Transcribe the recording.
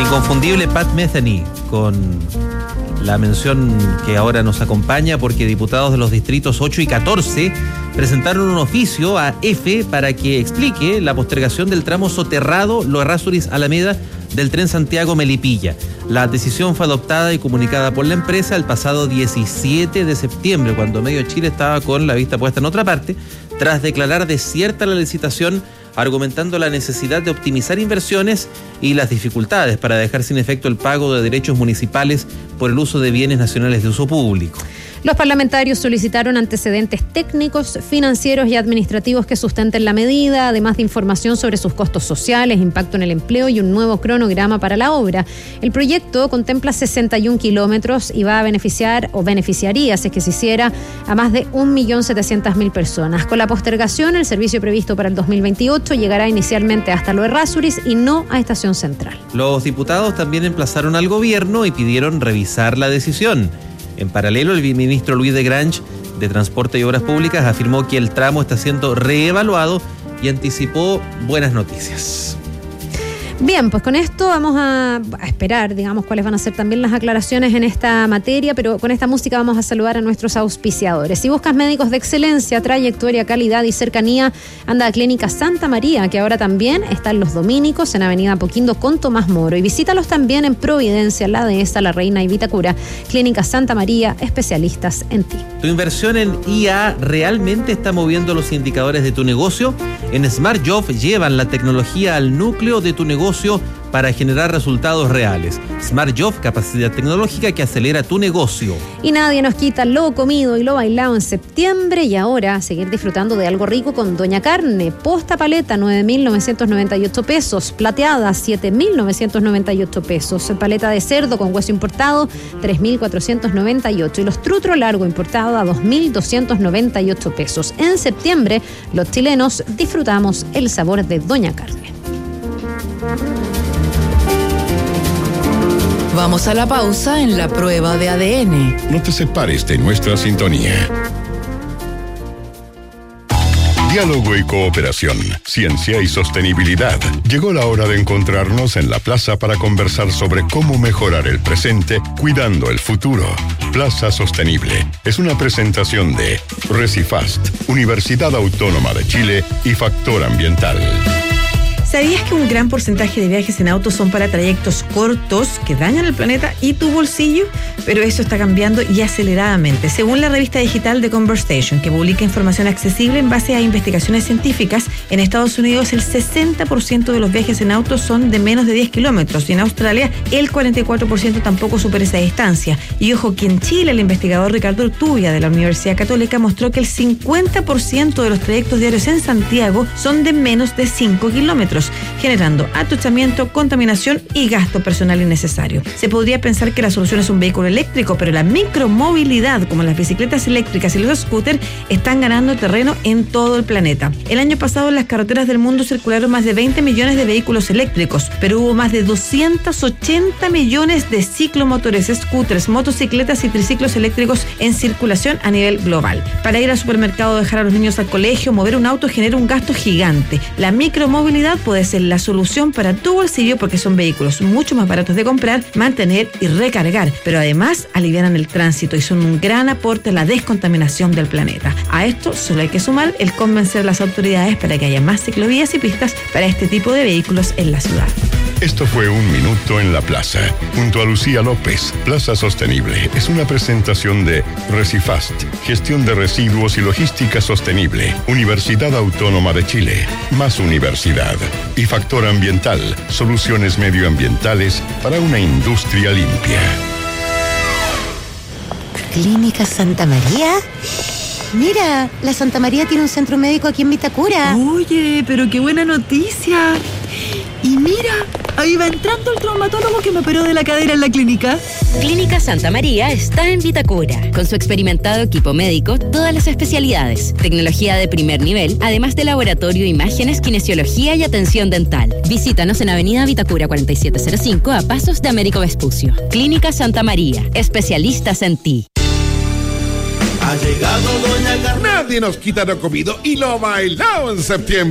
inconfundible Pat Metheny con la mención que ahora nos acompaña, porque diputados de los distritos 8 y 14 presentaron un oficio a EFE para que explique la postergación del tramo soterrado Los Errázuriz-Alameda del tren Santiago-Melipilla. La decisión fue adoptada y comunicada por la empresa el pasado 17 de septiembre, cuando Medio Chile estaba con la vista puesta en otra parte, tras declarar desierta la licitación, argumentando la necesidad de optimizar inversiones y las dificultades para dejar sin efecto el pago de derechos municipales por el uso de bienes nacionales de uso público. Los parlamentarios solicitaron antecedentes técnicos, financieros y administrativos que sustenten la medida, además de información sobre sus costos sociales, impacto en el empleo y un nuevo cronograma para la obra. El proyecto contempla 61 kilómetros y va a beneficiar, o beneficiaría, si es que se hiciera, a más de 1.700.000 personas. Con la postergación, el servicio previsto para el 2028 llegará inicialmente hasta Los Errázuriz y no a Estación Central. Los diputados también emplazaron al gobierno y pidieron revisar la decisión. En paralelo, el ministro Luis de Grange, de Transporte y Obras Públicas, afirmó que el tramo está siendo reevaluado y anticipó buenas noticias. Bien, pues con esto vamos a esperar, digamos, cuáles van a ser también las aclaraciones en esta materia, pero con esta música vamos a saludar a nuestros auspiciadores. Si buscas médicos de excelencia, trayectoria, calidad y cercanía, anda a Clínica Santa María, que ahora también está en Los Dominicos, en Avenida Apoquindo con Tomás Moro. Y visítalos también en Providencia, La Dehesa, La Reina y Vitacura. Clínica Santa María, especialistas en ti. ¿Tu inversión en IA realmente está moviendo los indicadores de tu negocio? En SmartJob llevan la tecnología al núcleo de tu negocio para generar resultados reales. SmartJob, capacidad tecnológica que acelera tu negocio. Y nadie nos quita lo comido y lo bailado en septiembre, y ahora seguir disfrutando de algo rico con Doña Carne. Posta paleta, 9.998 pesos. Plateada, 7.998 pesos. Paleta de cerdo con hueso importado, 3.498. Y los trutro largo importado a 2.298 pesos. En septiembre, los chilenos disfrutamos el sabor de Doña Carne. Vamos a la pausa en la prueba de ADN. No te separes de nuestra sintonía. Diálogo y cooperación, ciencia y sostenibilidad. Llegó la hora de encontrarnos en la plaza para conversar sobre cómo mejorar el presente cuidando el futuro. Plaza Sostenible es una presentación de Recifast, Universidad Autónoma de Chile y Factor Ambiental. ¿Sabías que un gran porcentaje de viajes en auto son para trayectos cortos que dañan el planeta y tu bolsillo? Pero eso está cambiando y aceleradamente. Según la revista digital The Conversation, que publica información accesible en base a investigaciones científicas, en Estados Unidos el 60% de los viajes en auto son de menos de 10 kilómetros y en Australia el 44% tampoco supera esa distancia. Y ojo que en Chile el investigador Ricardo Urtubia de la Universidad Católica mostró que el 50% de los trayectos diarios en Santiago son de menos de 5 kilómetros. Generando atochamiento, contaminación y gasto personal innecesario. Se podría pensar que la solución es un vehículo eléctrico, pero la micromovilidad, como las bicicletas eléctricas y los scooters, están ganando terreno en todo el planeta. El año pasado en las carreteras del mundo circularon más de 20 millones de vehículos eléctricos, pero hubo más de 280 millones de ciclomotores, scooters, motocicletas y triciclos eléctricos en circulación a nivel global. Para ir al supermercado, dejar a los niños al colegio, mover un auto genera un gasto gigante. La micromovilidad puede ser la solución para tu bolsillo porque son vehículos mucho más baratos de comprar, mantener y recargar, pero además alivianan el tránsito y son un gran aporte a la descontaminación del planeta. A esto solo hay que sumar el convencer a las autoridades para que haya más ciclovías y pistas para este tipo de vehículos en la ciudad. Esto fue Un Minuto en la Plaza, junto a Lucía López. Plaza Sostenible es una presentación de Recifast, Gestión de Residuos y Logística Sostenible, Universidad Autónoma de Chile, más universidad. Y Factor Ambiental, soluciones medioambientales para una industria limpia. ¿Clínica Santa María? Mira, la Santa María tiene un centro médico aquí en Vitacura. Oye, pero qué buena noticia. Y mira, ahí va entrando el traumatólogo que me operó de la cadera en la clínica. Clínica Santa María está en Vitacura. Con su experimentado equipo médico, todas las especialidades, tecnología de primer nivel, además de laboratorio, imágenes, kinesiología y atención dental. Visítanos en Avenida Vitacura 4705 a pasos de Américo Vespucio. Clínica Santa María, especialistas en ti. Ha llegado Doña Carmen. Nadie nos quita lo comido y lo bailado en septiembre.